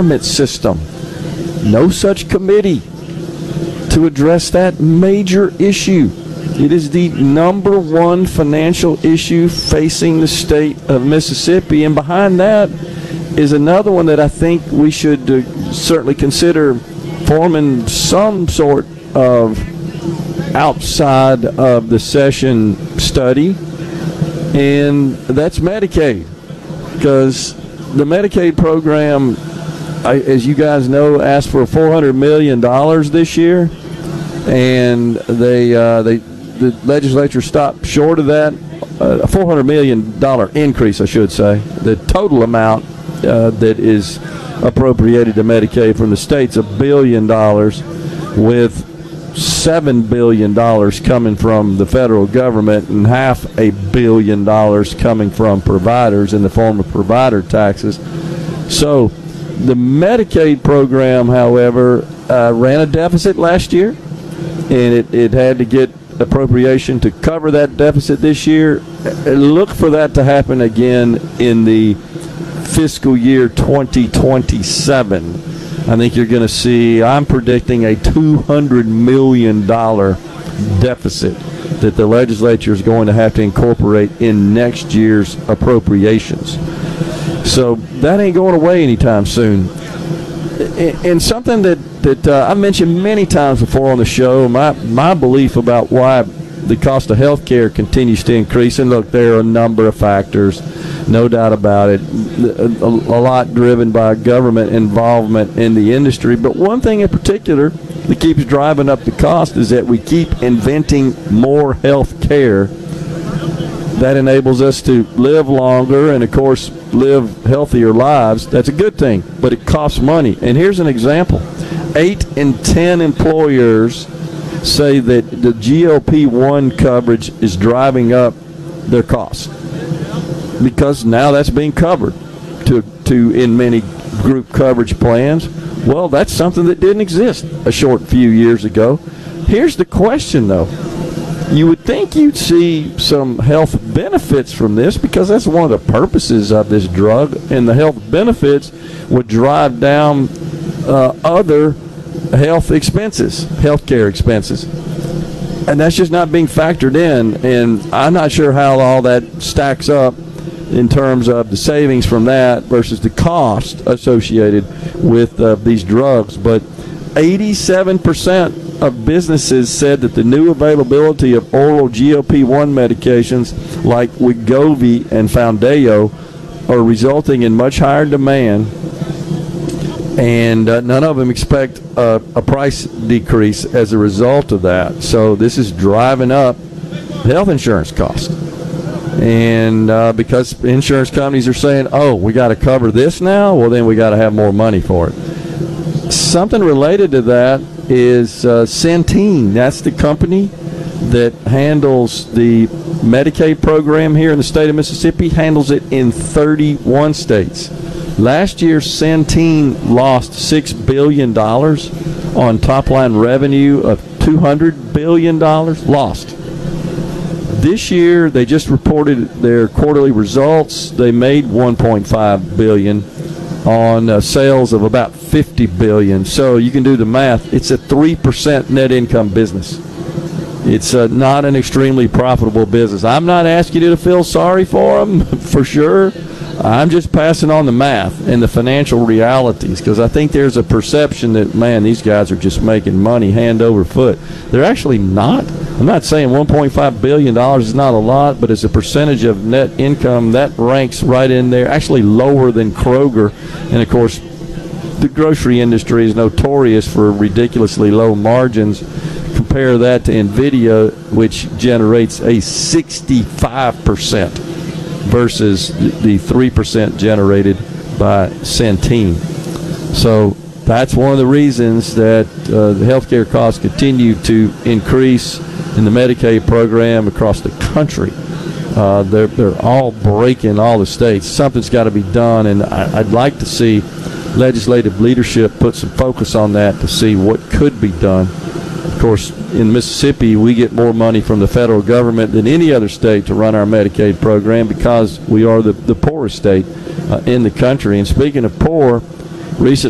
retirement system. No such committee to address that major issue. It is the number one financial issue facing the state of Mississippi, and behind that is another one that I think we should certainly consider forming some sort of outside of the session study, and that's Medicaid. Because the Medicaid program, as you guys know, asked for $400 million this year, and the legislature stopped short of that. A $400 million increase, I should say. The total amount that is appropriated to Medicaid from the state's $1 billion, with $7 billion coming from the federal government and $500 million coming from providers in the form of provider taxes. So the Medicaid program, however, ran a deficit last year, and it had to get appropriation to cover that deficit this year. Look for that to happen again in the fiscal year 2027. I think you're going to see, I'm predicting a $200 million deficit that the legislature is going to have to incorporate in next year's appropriations. So that ain't going away anytime soon. And something that I've mentioned many times before on the show, my belief about why the cost of health care continues to increase. And look, there are a number of factors, no doubt about it, a lot driven by government involvement in the industry. But one thing in particular that keeps driving up the cost is that we keep inventing more health care that enables us to live longer and, of course, live healthier lives. That's a good thing, but it costs money. And here's an example. 8 in 10 employers say that the GLP-1 coverage is driving up their costs because now that's being covered to in many group coverage plans. Well, that's something that didn't exist a short few years ago. Here's the question, though. You would think you'd see some health benefits from this because that's one of the purposes of this drug, and the health benefits would drive down other health expenses, healthcare expenses. And that's just not being factored in, and I'm not sure how all that stacks up in terms of the savings from that versus the cost associated with these drugs. But 87% of businesses said that the new availability of oral GLP-1 medications like Wegovy and Foundayo are resulting in much higher demand, and none of them expect a price decrease as a result of that. So this is driving up health insurance costs. And because insurance companies are saying, oh, we got to cover this now, well, then we got to have more money for it. Something related to that is Centene. That's the company that handles the Medicaid program here in the state of Mississippi, handles it in 31 states. Last year, Centene lost $6 billion on top-line revenue of $200 billion lost. This year, they just reported their quarterly results. They made $1.5 billion on sales of about $50 billion. So you can do the math. It's a 3% net income business. It's not an extremely profitable business. I'm not asking you to feel sorry for them, for sure. I'm just passing on the math and the financial realities, because I think there's a perception that, man, these guys are just making money hand over foot. They're actually not. I'm not saying $1.5 billion is not a lot, but as a percentage of net income, that ranks right in there, actually lower than Kroger. And, of course, the grocery industry is notorious for ridiculously low margins. Compare that to NVIDIA, which generates a 65% versus the 3% generated by Centene. So that's one of the reasons that the healthcare costs continue to increase in the Medicaid program across the country. They're all breaking all the states. Something's got to be done, and I'd like to see legislative leadership put some focus on that to see what could be done. Of course, in Mississippi, we get more money from the federal government than any other state to run our Medicaid program because we are the poorest state in the country. And speaking of poor, recent